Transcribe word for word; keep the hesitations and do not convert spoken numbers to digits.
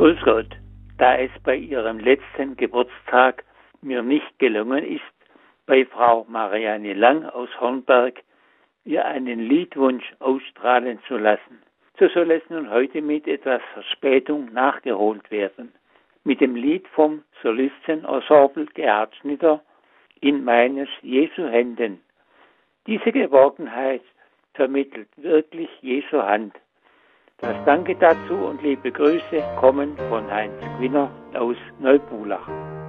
Grüß Gott. Da es bei Ihrem letzten Geburtstag mir nicht gelungen ist, bei Frau Marianne Lang aus Hornberg ihr einen Liedwunsch ausstrahlen zu lassen, so soll es nun heute mit etwas Verspätung nachgeholt werden. Mit dem Lied vom Solistenensemble Gerhard Schnitter in meines Jesu Händen. Diese Geborgenheit vermittelt wirklich Jesu Hand. Das Danke dazu und liebe Grüße kommen von Heinz Gwinner aus Neubulach.